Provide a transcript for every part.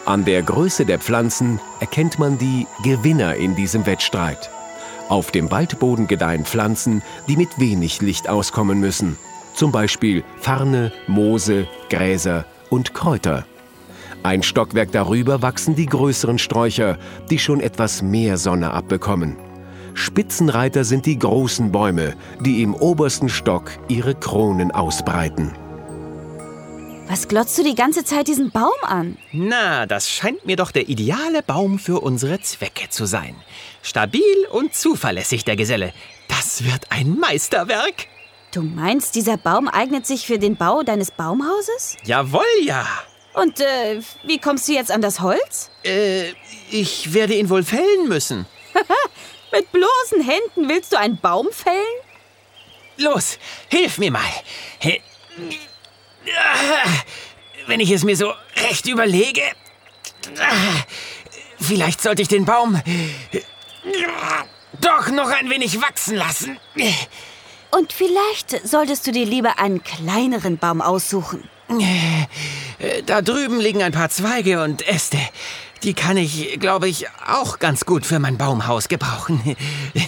An der Größe der Pflanzen erkennt man die Gewinner in diesem Wettstreit. Auf dem Waldboden gedeihen Pflanzen, die mit wenig Licht auskommen müssen. Zum Beispiel Farne, Moose, Gräser und Kräuter. Ein Stockwerk darüber wachsen die größeren Sträucher, die schon etwas mehr Sonne abbekommen. Spitzenreiter sind die großen Bäume, die im obersten Stock ihre Kronen ausbreiten. Was glotzt du die ganze Zeit diesen Baum an? Na, das scheint mir doch der ideale Baum für unsere Zwecke zu sein. Stabil und zuverlässig, der Geselle. Das wird ein Meisterwerk. Du meinst, dieser Baum eignet sich für den Bau deines Baumhauses? Jawohl, ja. Und wie kommst du jetzt an das Holz? Ich werde ihn wohl fällen müssen. Mit bloßen Händen willst du einen Baum fällen? Los, hilf mir mal. Wenn ich es mir so recht überlege, vielleicht sollte ich den Baum doch noch ein wenig wachsen lassen. Und vielleicht solltest du dir lieber einen kleineren Baum aussuchen. Da drüben liegen ein paar Zweige und Äste. Die kann ich, glaube ich, auch ganz gut für mein Baumhaus gebrauchen.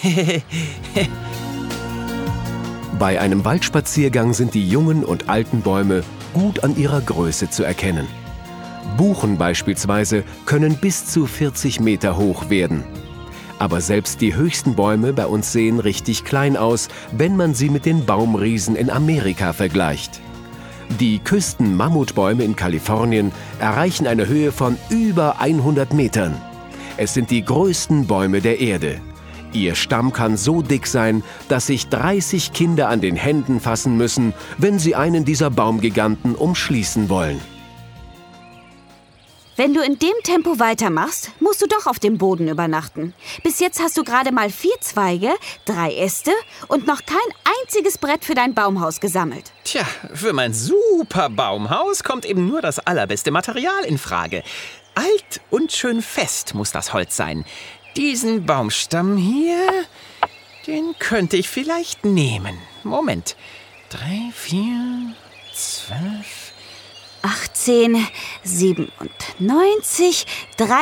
Bei einem Waldspaziergang sind die jungen und alten Bäume gut an ihrer Größe zu erkennen. Buchen beispielsweise können bis zu 40 Meter hoch werden. Aber selbst die höchsten Bäume bei uns sehen richtig klein aus, wenn man sie mit den Baumriesen in Amerika vergleicht. Die Küsten-Mammutbäume in Kalifornien erreichen eine Höhe von über 100 Metern. Es sind die größten Bäume der Erde. Ihr Stamm kann so dick sein, dass sich 30 Kinder an den Händen fassen müssen, wenn sie einen dieser Baumgiganten umschließen wollen. Wenn du in dem Tempo weitermachst, musst du doch auf dem Boden übernachten. Bis jetzt hast du gerade mal 4 Zweige, 3 Äste und noch kein einziges Brett für dein Baumhaus gesammelt. Tja, für mein super Baumhaus kommt eben nur das allerbeste Material in Frage. Alt und schön fest muss das Holz sein. Diesen Baumstamm hier, den könnte ich vielleicht nehmen. Moment. 3, 4, 12... 18, 97,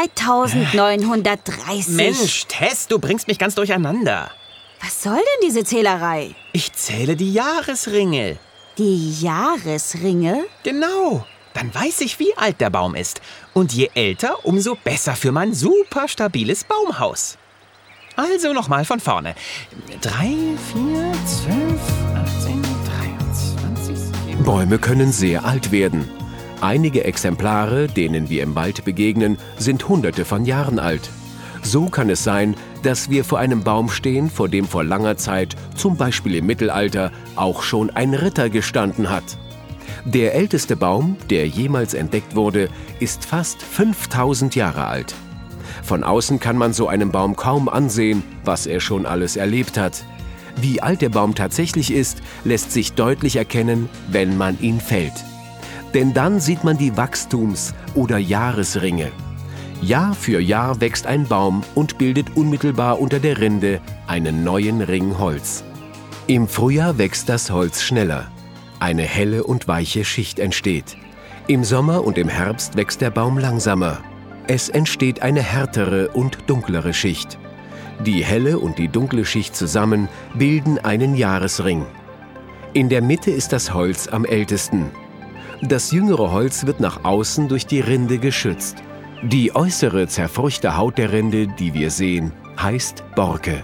3930. Mensch, Tess, du bringst mich ganz durcheinander. Was soll denn diese Zählerei? Ich zähle die Jahresringe. Die Jahresringe? Genau. Dann weiß ich, wie alt der Baum ist. Und je älter, umso besser für mein super stabiles Baumhaus. Also nochmal von vorne. 3, 4, 12, 18, 23, 7... Bäume können sehr alt werden. Einige Exemplare, denen wir im Wald begegnen, sind Hunderte von Jahren alt. So kann es sein, dass wir vor einem Baum stehen, vor dem vor langer Zeit, zum Beispiel im Mittelalter, auch schon ein Ritter gestanden hat. Der älteste Baum, der jemals entdeckt wurde, ist fast 5000 Jahre alt. Von außen kann man so einem Baum kaum ansehen, was er schon alles erlebt hat. Wie alt der Baum tatsächlich ist, lässt sich deutlich erkennen, wenn man ihn fällt. Denn dann sieht man die Wachstums- oder Jahresringe. Jahr für Jahr wächst ein Baum und bildet unmittelbar unter der Rinde einen neuen Ring Holz. Im Frühjahr wächst das Holz schneller. Eine helle und weiche Schicht entsteht. Im Sommer und im Herbst wächst der Baum langsamer. Es entsteht eine härtere und dunklere Schicht. Die helle und die dunkle Schicht zusammen bilden einen Jahresring. In der Mitte ist das Holz am ältesten. Das jüngere Holz wird nach außen durch die Rinde geschützt. Die äußere, zerfurchte Haut der Rinde, die wir sehen, heißt Borke.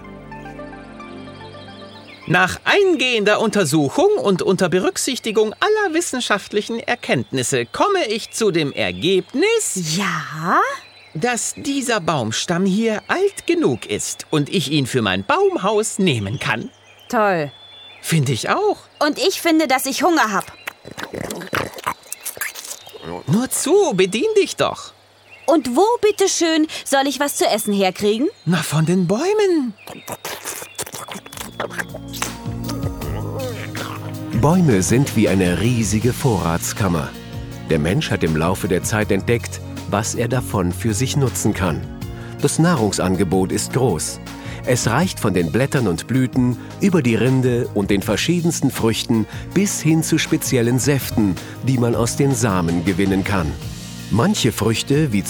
Nach eingehender Untersuchung und unter Berücksichtigung aller wissenschaftlichen Erkenntnisse komme ich zu dem Ergebnis, Ja? dass dieser Baumstamm hier alt genug ist und ich ihn für mein Baumhaus nehmen kann. Toll. Finde ich auch. Und ich finde, dass ich Hunger habe. Nur zu, bedien dich doch. Und wo, bitteschön, soll ich was zu essen herkriegen? Na, von den Bäumen. Bäume sind wie eine riesige Vorratskammer. Der Mensch hat im Laufe der Zeit entdeckt, was er davon für sich nutzen kann. Das Nahrungsangebot ist groß. Es reicht von den Blättern und Blüten über die Rinde und den verschiedensten Früchten bis hin zu speziellen Säften, die man aus den Samen gewinnen kann. Manche Früchte, wie